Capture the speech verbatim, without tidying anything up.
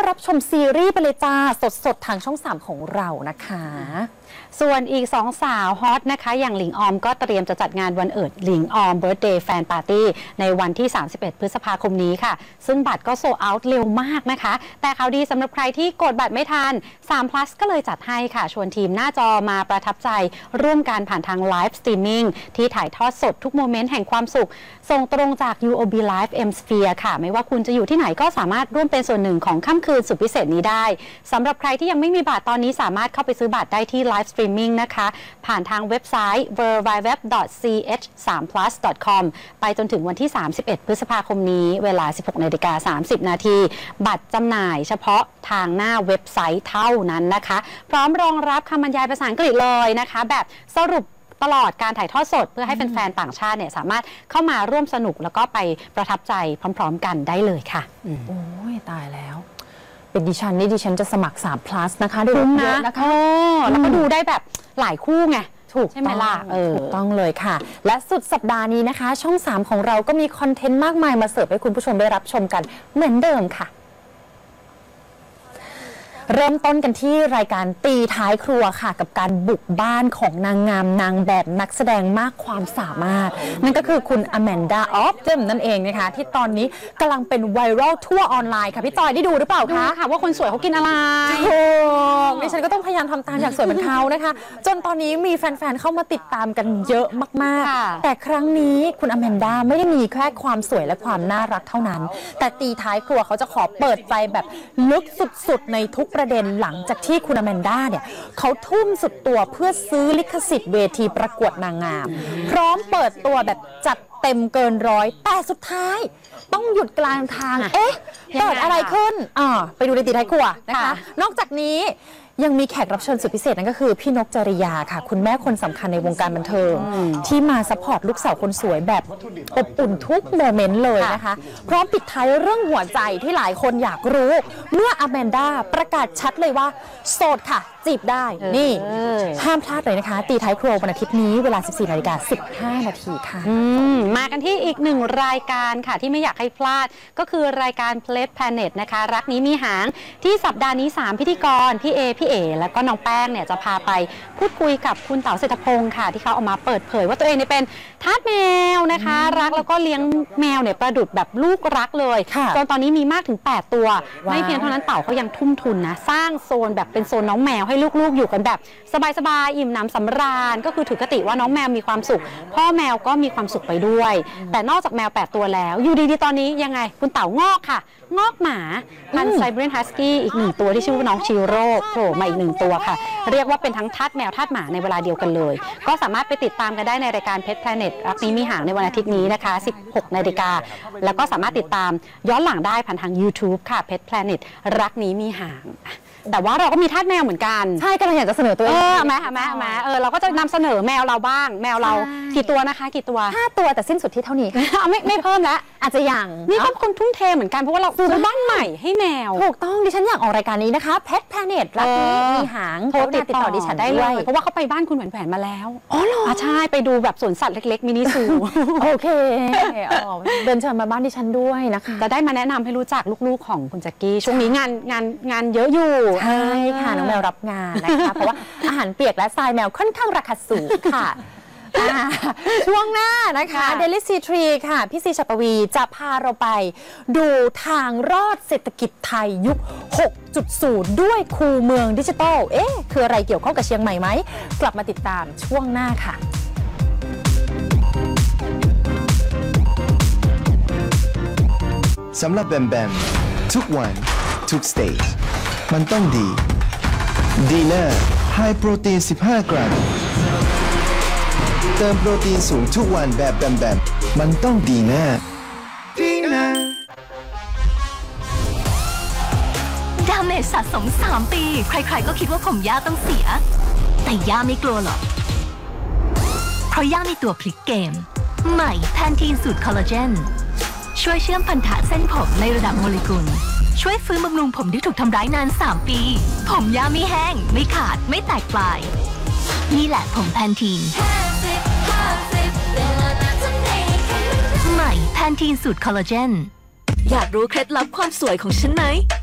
รับชมซีรีส์ไปเลยจ้าสดๆทางช่องสามของเรานะคะส่วนอีกสองสาวฮอตนะคะอย่างหลิงออมก็เตรียมจะจัดงานวันเอิดหลิงออมเบิร์ธเดย์แฟนปาร์ตี้ในวันที่สามสิบเอ็ดพฤษภาคมนี้ค่ะซึ่งบัตรก็โซเอาท์เร็วมากนะคะแต่ข่าวดีสำหรับใครที่กดบัตรไม่ทันสาม plus ก็เลยจัดให้ค่ะชวนทีมหน้าจอมาประทับใจร่วมกันผ่านทางไลฟ์สตรีมมิ่งที่ถ่ายทอดสดทุกโมเมนต์แห่งความสุขส่งตรงจาก ยู โอ บี Live M Sphere ค่ะไม่ว่าคุณจะอยู่ที่ไหนก็สามารถร่วมเป็นส่วนหนึ่งของค่ำคืนสุดพิเศษนี้ได้สำหรับใครที่ยังไม่มีบัตรตอนนี้สามารถเข้าไปซื้อบัตรได้ที่ไลฟ์สตรีมมิ่งนะคะผ่านทางเว็บไซต์ ดับเบิลยู ดับเบิลยู ดับเบิลยู ดอท ซี เอช สาม พลัส ดอท คอม ไปจนถึงวันที่สามสิบเอ็ดพฤษภาคมนี้เวลา สิบหกนาฬิกาสามสิบนาทีบัตรจำหน่ายเฉพาะทางหน้าเว็บไซต์เท่านั้นนะคะพร้อมรองรับคำบรรยายภาษาอังกฤษเลยนะคะแบบสรุปตลอดการถ่ายทอดสดเพื่อให้แฟนๆต่างชาติเนี่ยสามารถเข้ามาร่วมสนุกแล้วก็ไปประทับใจพร้อมๆกันได้เลยค่ะโอ้ยตายแล้วเป็นดิฉันนี่ดิฉันจะสมัครสาม plus นะคะดูเยอะนะคะแล้วก็ดูได้แบบหลายคู่ไงถูกใช่ไหมล่ะถูกต้องเลยค่ะและสุดสัปดาห์นี้นะคะช่องสามของเราก็มีคอนเทนต์มากมายมาเสิร์ฟให้คุณผู้ชมได้รับชมกันเหมือนเดิมค่ะเริ่มต้นกันที่รายการตีท้ายครัวค่ะกับการบุกบ้านของนางงามนางแบบนักแสดงมากความสามารถนั่นก็คือคุณอแมนดาออฟเจมนั่นเองนะคะที่ตอนนี้กำลังเป็นไวรัลทั่วออนไลน์ค่ะพี่จอยได้ดูหรือเปล่าคะค่ะว่าคนสวยเขากินอะไรถูกดิฉันก็ต้องพยายามทำตามอยากสวยเหมือนเขานะคะจนตอนนี้มีแฟนๆเข้ามาติดตามกันเยอะมากๆแต่ครั้งนี้คุณอแมนดาไม่ได้มีแค่ความสวยและความน่ารักเท่านั้นแต่ตีท้ายครัวเขาจะขอเปิดใจแบบลึกสุดๆในทุกประเด็นหลังจากที่คุณอแมนดาเนี่ยเขาทุ่มสุดตัวเพื่อซื้อลิขสิทธิ์เวทีประกวดนางงามพร้อมเปิดตัวแบบจัดเต็มเกินร้อยแต่สุดท้ายต้องหยุดกลางทางเอ๊ะเกิดอะไรขึ้นอ่าไปดูในตีท้ายครัวนะคะนอกจากนี้ยังมีแขกรับเชิญสุดพิเศษนั่นก็คือพี่นกจริยาค่ะคุณแม่คนสำคัญในวงการบันเทิงที่มาซัพพอร์ตลูกสาวคนสวยแบบอบอุ่นทุกโมเมนต์เลยนะคะพร้อมปิดท้ายเรื่องหัวใจที่หลายคนอยากรู้เมื่ออแมนดาประกาศชัดเลยว่าโสดค่ะจีบได้นี่ห้ามพลาดเลยนะคะตีท้ายครัววันอาทิตย์นี้เวลา สิบสี่นาฬิกาสิบห้านาทีค่ะมากันที่อีกหนึ่งรายการค่ะที่ไม่อยากให้พลาดก็คือรายการ Play Planet นะคะรักนี้มีหางที่สัปดาห์นี้สามพิธีกรพี่เอพี่เอแล้วก็น้องแป้งเนี่ยจะพาไปพูดคุยกับคุณเต๋าเศรษฐพงศ์ค่ะที่เขาเอามาเปิดเผยว่าตัวเองเนี่ยเป็นทาสแมวนะคะรักแล้วก็เลี้ยงแมวเนี่ยประดุจแบบลูกรักเลยจนตอนนี้มีมากถึงแปดตัวไม่เพียงเท่านั้นเต๋าเขายังทุ่มทุนนะสร้างโซนแบบเป็นโซนน้องแมวให้ลูกๆอยู่กันแบบสบายๆอิ่มหนำสำราญก็คือถือคติว่าน้องแมวมีความสุขพ่อแมวก็มีความสุขไปด้วยแต่นอกจากแมวแปดตัวแล้วอยู่ดีๆตอนนี้ยังไงคุณเต๋างอกค่ะงอกหมาพันธุ์ไซบีเรียนฮัสกี้อีกหนึ่งตัวที่ชื่อว่าน้องชิโร่โผล่มาอีกหนึ่งตัวค่ะเรียกว่าเป็นทั้งทาสแมวทาสหมาในเวลาเดียวกันเลยก็สามารถไปติดตามกันได้ในรายการ Pet Planet รักนี้มีหางในวันอาทิตย์นี้นะคะ สิบหกนาฬิกาแล้วก็สามารถติดตามย้อนหลังได้ผ่านทาง YouTube ค่ะ Pet Planet รักนี้มีหางแต่ว่าเราก็มีทาสแมวเหมือนกันใช่ก็เลยอยากจะเสนอตัวเองเออแม่แม่แม่เออเราก็จะนำเสนอแมวเราบ้างแมวเรากี่ตัวนะคะกี่ตัวห้าตัวแต่สิ้นสุดที่เท่านี้ไม่ไม่เพิ่มแล้วอาจจะยังนี่ก็คนทุ่มเทเหมือนกันเพราะว่าเราซื้อบ้านใหม่ให้แมวถูกต้องดิฉันอยากออกรายการนี้นะคะ Pet Planet รักนี้มีหางโทรติดต่อดิฉันได้เลยเพราะว่าเขาไปบ้านคุณแหวนแหวนมาแล้วอ๋อเหรอใช่ไปดูแบบสวนสัตว์เล็กๆมินิซูโอเคเดินเชิญมาบ้านดิฉันด้วยนะคะจะได้มาแนะนำให้รู้จักลูกๆของคุณแจ็คกี้ช่วงนี้งานงานงานเยอะอยู่ใช่ค่ะน้องแมวรับงานนะคะเพราะว่าอาหารเปียกและทรายแมวค่อนข้างราคาสูงค่ะช่วงหน้านะคะ Daily ซี ทรี ค่ะ พี่ซีชัปวีจะพาเราไปดูทางรอดเศรษฐกิจไทยยุค หกจุดศูนย์ ด้วยคูเมืองดิจิทัลเอ๊ะคืออะไรเกี่ยวข้องกับเชียงใหม่ไหมกลับมาติดตามช่วงหน้าค่ะสำหรับแบมแบมทุกวันทุกสเตจมันต้องดีดีน่าไฮโปรตีนสิบห้ากรัมเติมโปรตีนสูงทุกวันแบบแบมแบมมันต้องดีน่าดีน่าดาเมจสะสมสามปีใครๆก็คิดว่าผมย่าต้องเสียแต่ย่าไม่กลัวหรอกเพราะย่ามีตัวพลิกเกมใหม่แพนทีนสูตรคอลลาเจนช่วยเชื่อมพันธะเส้นผมในระดับโมเลกุลช่วยฟื้นบำรุงผมที่ถูกทำร้ายนานสามปีผมย่าไม่แห้งไม่ขาดไม่แตกปลายนี่แหละผมแพนทีนใหม่แพนทีนสูตรคอลลาเจนอยากรู้เคล็ดลับความสวยของฉันไหม